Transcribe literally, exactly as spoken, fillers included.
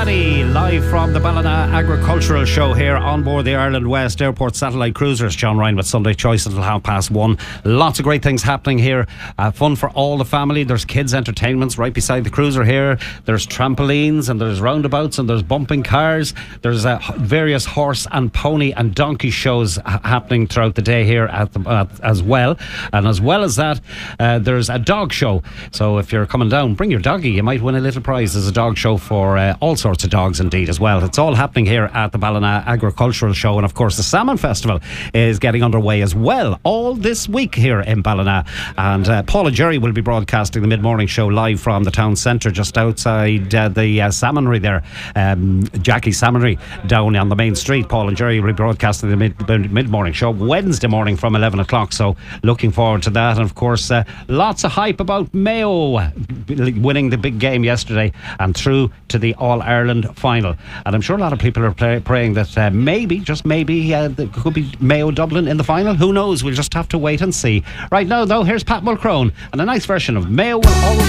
Paddy, live from the Ballina Agricultural Show here on board the Ireland West Airport satellite cruisers. John Ryan with Sunday Choice until half past one. Lots of great things happening here. Uh, fun for all the family. There's kids' entertainments right beside the cruiser here. There's trampolines and there's roundabouts and there's bumping cars. There's uh, various horse and pony and donkey shows ha- happening throughout the day here at the, uh, as well. And as well as that, uh, there's a dog show. So if you're coming down, bring your doggy. You might win a little prize. There's a dog show for uh, all sorts of dogs indeed as well. It's all happening here at the Ballina Agricultural Show. And of course the Salmon Festival is getting underway as well all this week here in Ballina. And uh, Paul and Jerry will be broadcasting the mid-morning show live from the town centre just outside uh, the uh, salmonry there, um, Jackie's Salmonry down on the main street. Paul and Jerry will be broadcasting the mid- mid-morning show Wednesday morning from eleven o'clock, so looking forward to that. And of course uh, lots of hype about Mayo winning the big game yesterday and through to the All-Ireland final. And I'm sure a lot of people are play- praying that uh, maybe, just maybe, uh, there could be Mayo Dublin in the final. Who knows? We'll just have to wait and see. Right now, though, here's Pat Mulcrone and a nice version of Mayo Will Always